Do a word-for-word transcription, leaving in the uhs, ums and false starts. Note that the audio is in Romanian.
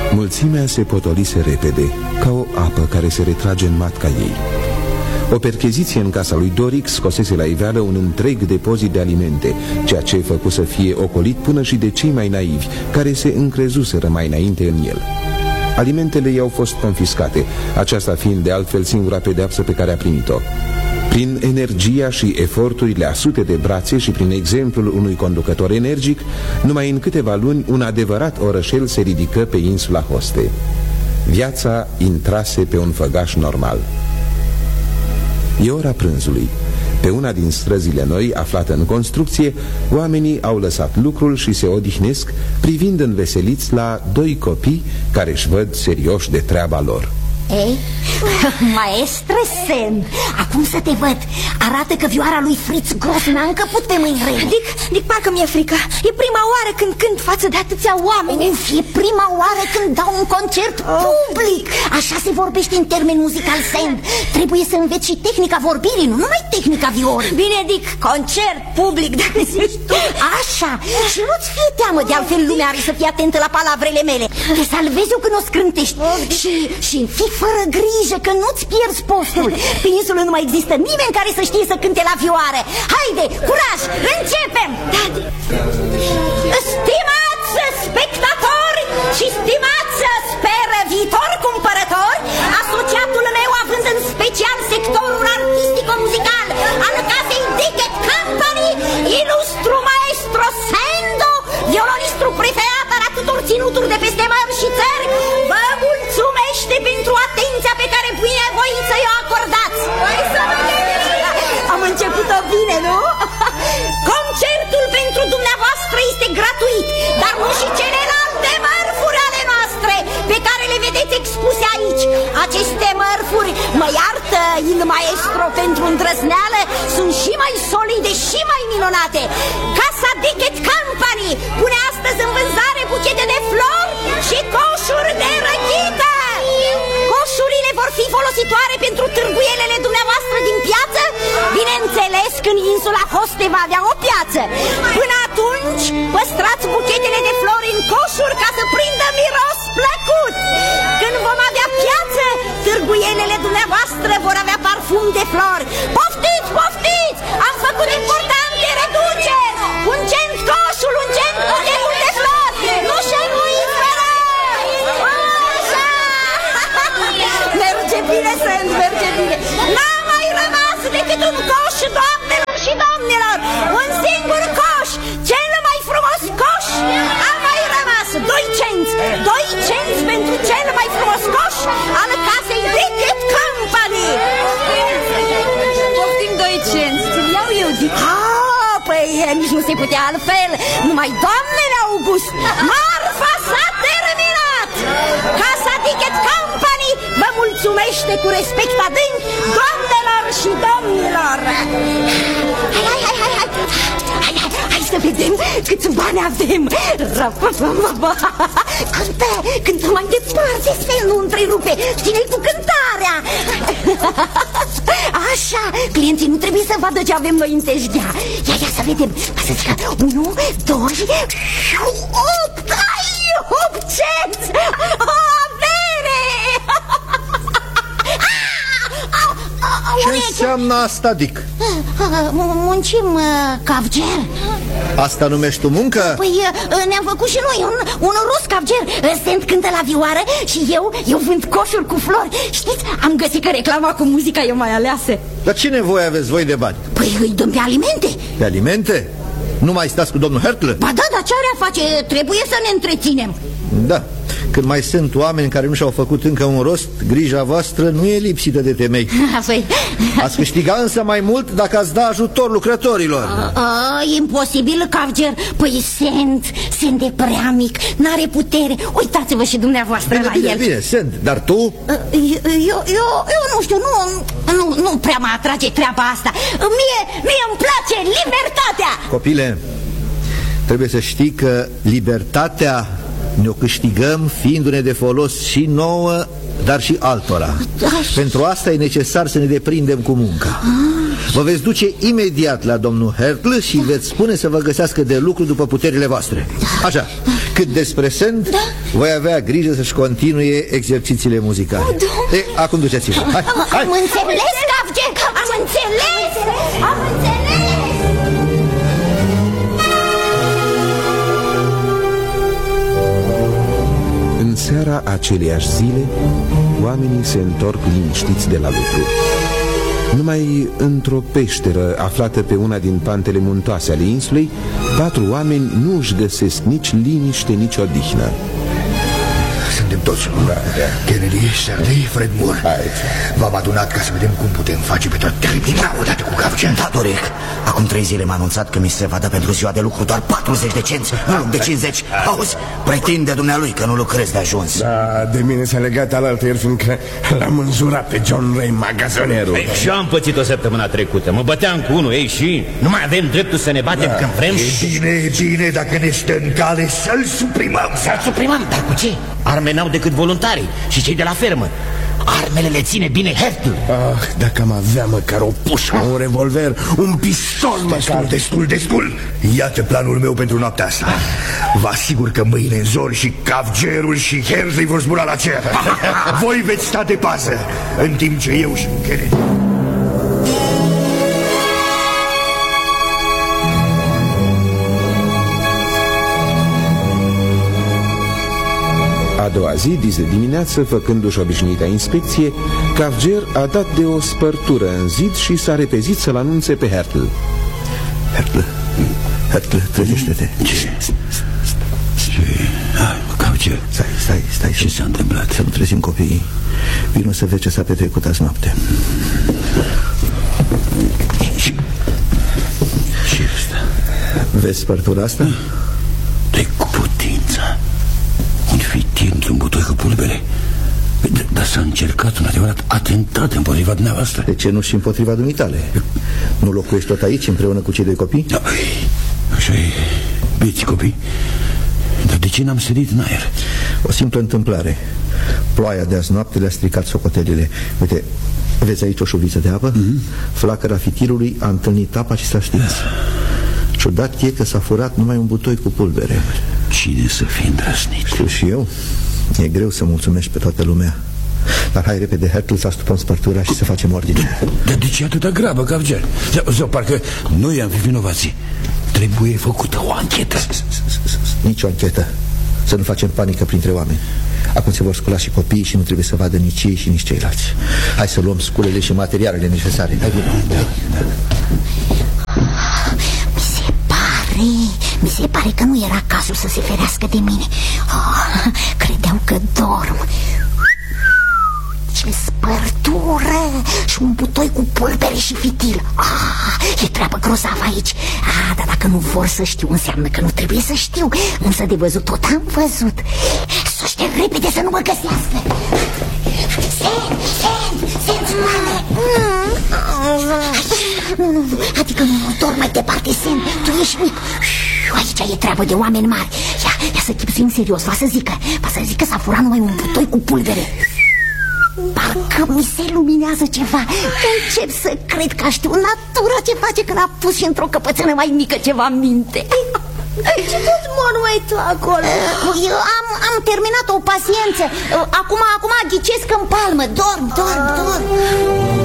Mulțimea se potolise repede, ca o apă care se retrage în matca ei. O percheziție în casa lui Doric scosese la iveală un întreg depozit de alimente, ceea ce făcu să fie ocolit până și de cei mai naivi, care se încrezuseră mai înainte în el. Alimentele i-au fost confiscate, aceasta fiind de altfel singura pedeapsă pe care a primit-o. Prin energia și eforturile a sute de brațe și prin exemplul unui conducător energic, numai în câteva luni un adevărat orășel se ridică pe insula Hoste. Viața intrase pe un făgaș normal. E ora prânzului. Pe una din străzile noi, aflată în construcție, oamenii au lăsat lucrul și se odihnesc, privind înveseliți la doi copii care își văd serioși de treaba lor. Ei, maestre Sen, acum să te văd. Arată că vioara lui Fritz Gros n-a încăput pe mâini rele. Dic, Dic, parcă mi-e frică. E prima oară când cânt față de atâția oameni. Uf, e prima oară când dau un concert public. Așa se vorbește în termen muzical, Sen. Trebuie să înveți și tehnica vorbirii, nu numai tehnica viorei. Bine, Dic, concert public, dacă zici tu. Așa, și nu-ți fie teamă, de altfel lumea are să fie atentă la palavrele mele. Te salvez eu când o scrântești. Și, și fii fără grijă că nu-ți pierzi postul. Pe insulă nu mai există nimeni care să știe să cânte la vioară. Haide, curaj, începem! Stimați spectatori și stimați speră viitor cumpărători, asociatul meu având în special sectorul artistico-muzical al casei Dickett Company, ilustru maestro Sendo, violonistul preferat al atâtor ținuturi de peste mări și țări, vă mulțumește pentru atenția pe care bunăvoiți să i-o acordați. Am început-o bine, nu? Concertul pentru dumneavoastră este gratuit, dar nu și celelalte mărfuri ale noastre pe care le vedeți expuse aici. Aceste mărfuri, mă iartă il maestro pentru îndrăzneală, sunt și mai solide și mai minunate. Casa Dickett Company pune astăzi în vânzare buchete de flori și coșuri de răchită. Coșurile vor fi folositoare pentru târguielele dumneavoastră din piață, bineînțeles când insula Hoste va avea o piață. Până atunci, păstrați buchetele de flori în coșuri ca să prindă miros plăcut. Când vom avea piață, târguielele dumneavoastră vor avea parfum de flori. Poftiți, poftiți! Am făcut importante reduceri! Ungent coșul, ungent buchetul de flori! Nu șeruiți, fără! Așa! Merge bine, Send, merge bine! N-a mai rămas decât un coș, doamnelor și domnilor! Un singur coș! Cel mai frumos coș a mai rămas! Doi cenți! Doi cenți pentru cel mai frumos coș al casei Dickett Company! Poftim doi cenți, ți-l iau eu, Dic. Ah, păi nici nu se putea altfel. Numai doamnele au gust. Marfa s-a terminat. Casa Dickett Company vă mulțumește cu respect adânc, doamnelor și domnilor. Hai, hai, hai, hai, hai. Hai, hai, hai să vedem câți bani avem. Cântă, cântă mai departe, Sel, nu întrerupe. Ține-i cu cântarea. Așa, clienții nu trebuie să vadă ce avem noi în teșghea. Ia, ia să vedem. Ca să zică, unu, doi, opt, ai, opt cenți. O avere. Ce înseamnă asta, Dic? Muncim, cavger. Asta numești tu muncă? Păi ne-am făcut și noi un, un rus cavger. Sent cântă la vioară și eu, eu vând coșuri cu flori. Știți, am găsit că reclama cu muzica e mai aleasă. Dar ce nevoie aveți voi de bani? Păi îi dăm pe alimente. Pe alimente? Nu mai stați cu domnul Hertle? Ba da, dar ce are a face? Trebuie să ne întreținem. Da, când mai sunt oameni care nu și-au făcut încă un rost, grija voastră nu e lipsită de temei. Păi... Ați câștiga însă mai mult dacă ați da ajutor lucrătorilor. a, a, Imposibil, cavger. Păi Sent, Sent e prea mic, n-are putere. Uitați-vă și dumneavoastră bine, la bine, el. Bine, Sent, dar tu? Eu, eu, eu nu știu, nu, nu, nu prea mă atrage treaba asta. Mie, mie îmi place libertatea. Copile, trebuie să știi că libertatea ne-o câștigăm fiindu-ne de folos și nouă, dar și altora. Pentru asta e necesar să ne deprindem cu munca. Vă veți duce imediat la domnul Hertle și veți spune să vă găsească de lucru după puterile voastre. Așa, Cât despre Sent, da? voi avea grijă să-și continue exercițiile muzicale. Oh, e, acum duceți-vă. Hai, hai. Am înțeles, Gavgen, am înțeles, am înțeles. În seara aceleiași zile, oamenii se întorc liniștiți de la lucru. Numai într-o peșteră aflată pe una din pantele muntoase ale insulei, patru oameni nu își găsesc nici liniște, nici odihnă. Suntem toți da. Kennedy, Shirley, Fred Moore. V-am adunat ca să vedem cum putem face pe tot termina odată cu Gavgen. Da, Doric, acum trei zile m-a anunțat că mi se va da pentru ziua de lucru doar patruzeci de cenți, în loc de cincizeci. Auzi, pretinde dumnealui că nu lucrezi de ajuns. Da, de mine s-a legat alaltăieri, fiindcă l-am înjurat pe John Ray, magazonerul. Ei, și am pățit-o săptămâna trecută. Mă băteam cu unul, ei, și nu mai avem dreptul să ne batem da. când vrem. E bine, e bine, dacă ne stă în cale, să-l suprimăm. Să-l suprimăm, dar cu ce? Arme n-au decât voluntarii și cei de la fermă. Armele le ține bine Hertel. Ah, dacă am avea măcar o pușcă, un revolver, un pistol măcar. Destul, destul, destul. Iată planul meu pentru noaptea asta. Vă asigur că mâine în zor și Gavgerul și Herzel vor zbura la cer. Voi veți sta de pază, în timp ce eu și Kennedy. A doua zi, dis de dimineață, făcându-și obișnuita inspecție, Gavger a dat de o spărtură în zid și s-a repezit să-l anunțe pe Hertel. Hertel, Hertel, trezește-te. Ce? Ce? Hai, Gavger. Stai, stai, stai. Ce s-a întâmplat? Să nu trezim copiii. Vino să vezi ce s-a petrecut azi noapte. Ce? Ce asta? Vezi spărtura asta? De cu putință. Un fitir într-un butoi cu pulbere. Dar s-a încercat un adevărat atentat împotriva dumneavoastră. De ce nu și împotriva dumitale? Nu locuiești tot aici împreună cu cei doi copii? Da, așa e, bieți copii. Dar de ce n-am sărit în aer? O simplă întâmplare. Ploaia de azi noapte le-a stricat socotelile. Uite, vezi aici o șuviță de apă? Mm-hmm. Flacăra fitirului a întâlnit apa și s-a stins. Ciudat e că s-a furat numai un butoi cu pulbere. Cine să fie îndrăsnit? Știu și eu. E greu să mulțumești pe toată lumea. Dar hai repede, Hertel, să astupăm spărtura și să facem ordine. Dar de ce atâta grabă, Gavger? Sau parcă noi am fi vinovații. Trebuie făcută o anchetă. Nici o anchetă. Să nu facem panică printre oameni. Acum se vor scula și copiii și nu trebuie să vadă nici ei și nici ceilalți. Hai să luăm sculele și materialele necesare. Hai, bine. Da, da. Mi se pare, mi se pare că nu era cazul să se ferească de mine. Oh, credeau că dorm. Ce spărtură și un butoi cu pulbere și fitil. Ah, e treabă grozavă aici. Ah, dar dacă nu vor să știu, înseamnă că nu trebuie să știu. Însă de văzut tot am văzut. Să șterg repede să nu mă găsească. Sen, Sen, Sen, spune. Nu, nu, adică nu, dorm mai departe, Sen. Tu ești mic. Aici e treabă de oameni mari. Ia, ia să chipsuim serios, va să zică. Va să zică s-a furat numai un butoi cu pulbere. Parcă mi se luminează ceva. Încep să cred că știu natura ce face când a pus și într-o căpățână mai mică ceva în minte. Ce tot monuai tu acolo? Eu am, am terminat o paciență. Acum, acum ghicesc în palmă. Dorm, dorm, dorm.